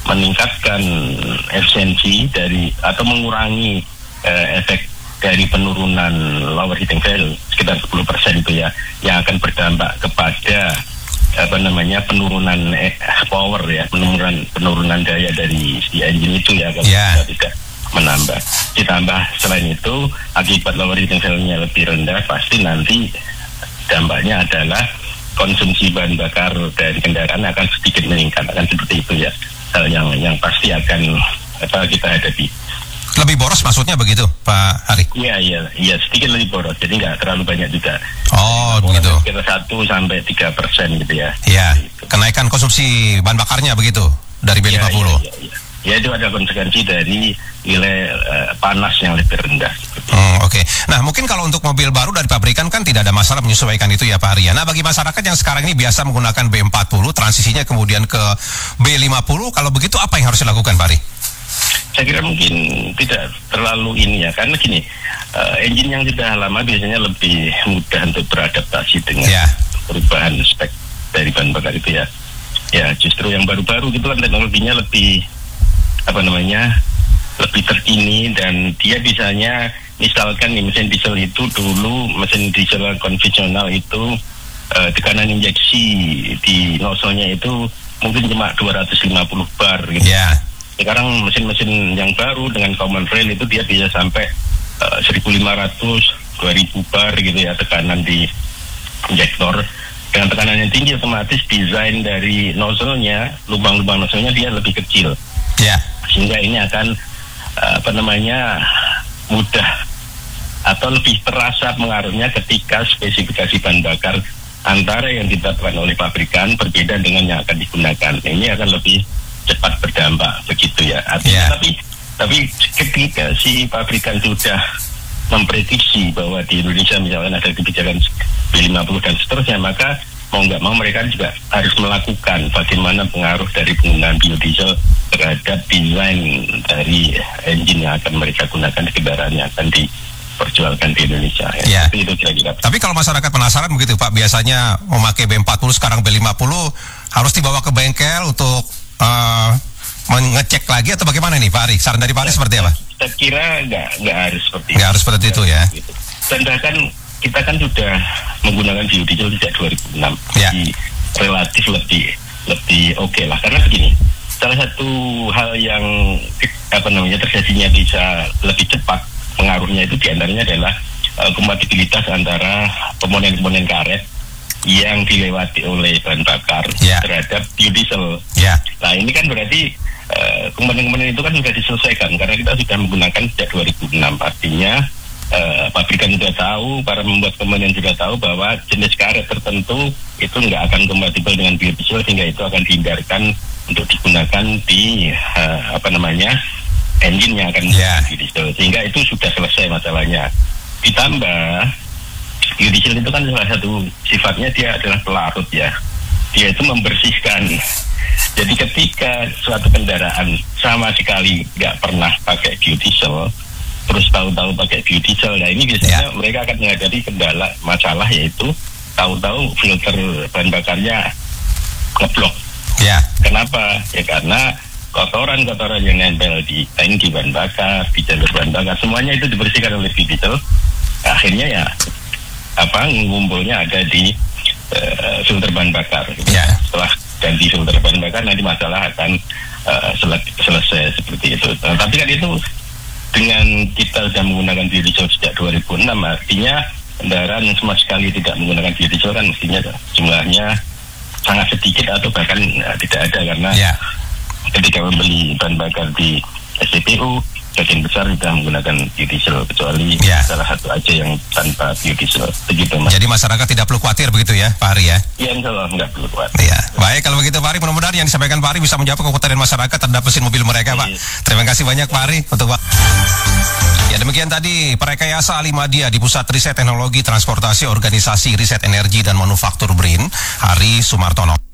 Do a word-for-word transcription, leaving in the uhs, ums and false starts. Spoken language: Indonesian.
meningkatkan efisiensi dari atau mengurangi uh, efek dari penurunan lower heating value sekitar sepuluh persen itu ya, yang akan berdampak kepada apa namanya penurunan eh, power ya, penurunan penurunan daya dari si engine itu ya, kalau yeah. kita tidak menambah. Ditambah selain itu akibat lower heating value-nya lebih rendah, pasti nanti dampaknya adalah konsumsi bahan bakar dari kendaraan akan sedikit meningkat, akan seperti itu ya, hal yang yang pasti akan apa kita hadapi. Lebih boros maksudnya begitu, Pak Hari? Iya, iya, iya, sedikit lebih boros, jadi nggak terlalu banyak juga. Oh, begitu. Sekitar satu sampai tiga persen gitu ya. Iya, gitu. Kenaikan konsumsi bahan bakarnya begitu, dari B lima puluh. Ya, ya, ya, ya. Ya, itu ada konsekuensi dari nilai uh, panas yang lebih rendah. Hmm, Oke, okay. Nah mungkin kalau untuk mobil baru dari pabrikan kan tidak ada masalah menyesuaikan itu ya Pak Arya. Nah bagi masyarakat yang sekarang ini biasa menggunakan B empat puluh, transisinya kemudian ke B lima puluh, kalau begitu apa yang harus dilakukan Pak Ari? Saya kira mungkin tidak terlalu ini ya, karena gini, uh, engine yang sudah lama biasanya lebih mudah untuk beradaptasi dengan yeah. perubahan spek dari bahan bakar itu ya. Ya justru yang baru-baru gitu kan teknologinya lebih apa namanya lebih terkini, dan dia bisanya misalkan nih mesin diesel itu dulu mesin diesel konvensional itu uh, tekanan injeksi di nozzle-nya itu mungkin cuma dua ratus lima puluh bar gitu. Yeah. Sekarang mesin-mesin yang baru dengan common rail itu dia bisa sampai uh, seribu lima ratus, dua ribu bar gitu ya tekanan di injektor. Dengan tekanan yang tinggi otomatis desain dari nozzle-nya, lubang-lubang nozzle-nya dia lebih kecil. Ya. Yeah. Sehingga ini akan uh, apa namanya mudah atau lebih terasa pengaruhnya ketika spesifikasi bahan bakar antara yang ditetapkan oleh pabrikan berbeda dengan yang akan digunakan. Ini akan lebih cepat berdampak begitu ya. Artinya yeah. tapi tapi ketika si pabrikan sudah memprediksi bahwa di Indonesia misalnya ada kebijakan B lima puluh dan seterusnya, maka mau nggak mau mereka juga harus melakukan bagaimana pengaruh dari penggunaan biodiesel terhadap desain dari engine yang akan mereka gunakan di kendaraan yang akan diperjualkan di Indonesia. Ya. Itu, itu kira-kira. Tapi kalau masyarakat penasaran begitu Pak, biasanya memakai B empat puluh sekarang B lima puluh harus dibawa ke bengkel untuk uh, mengecek lagi atau bagaimana nih Pak Ari? Saran dari Pak Ari seperti apa? Saya kira nggak nggak harus seperti nggak harus seperti itu ya. Gitu. Dan bahkan kita kan sudah menggunakan biodiesel sejak dua ribu enam, ya. Jadi relatif lebih lebih oke okay lah. Karena begini, salah satu hal yang apa namanya terjadinya bisa lebih cepat pengaruhnya itu diantaranya adalah uh, kompatibilitas antara komponen-komponen karet yang dilewati oleh bahan bakar ya. terhadap biodiesel. Ya. Nah ini kan berarti uh, komponen-komponen itu kan sudah diselesaikan karena kita sudah menggunakan sejak dua ribu enam. Artinya Uh, pabrikan juga tahu, para membuat komponen juga tahu bahwa jenis karet tertentu itu nggak akan kompatibel dengan biodiesel, sehingga itu akan dihindarkan untuk digunakan di uh, apa namanya engine yang akan yeah. biodiesel, sehingga itu sudah selesai masalahnya. Ditambah biodiesel itu kan salah satu sifatnya dia adalah pelarut ya, dia itu membersihkan. Jadi ketika suatu kendaraan sama sekali nggak pernah pakai biodiesel terus tahu-tahu pakai biodiesel, nah ini biasanya ya. mereka akan menghadapi kendala masalah, yaitu tahu-tahu filter bahan bakarnya ngeblok. Ya. Kenapa? Ya karena kotoran-kotoran yang nempel di tangki bahan bakar, di jalur bahan bakar, semuanya itu dibersihkan oleh biodiesel. Akhirnya ya apa ngumpulnya ada di uh, filter bahan bakar. Ya. Setelah ganti filter bahan bakar nanti masalah akan uh, sel- selesai seperti itu. Nah, tapi kan itu dengan kita sudah menggunakan biodiesel sejak dua ribu enam, artinya kendaraan yang sama sekali tidak menggunakan biodiesel kan mestinya jumlahnya sangat sedikit atau bahkan uh, tidak ada, karena yeah. ketika membeli bahan bakar di S P B U sebagian besar sudah menggunakan biodiesel, kecuali yeah. salah satu aja yang tanpa biodiesel. Begitu, Mas. Jadi masyarakat tidak perlu khawatir begitu ya Pak Ari ya? Iya, insya Allah nggak perlu khawatir. Iya. Baik, kalau begitu Pak Ari, mudah-mudahan yang disampaikan Pak Ari bisa menjawab kekhawatiran masyarakat terhadap mesin mobil mereka, Pak. Terima kasih banyak Pak Ari untuk Pak. Ya, demikian tadi Perekayasa Alimadia di Pusat Riset Teknologi Transportasi Organisasi Riset Energi dan Manufaktur BRIN, Hari Sumartono.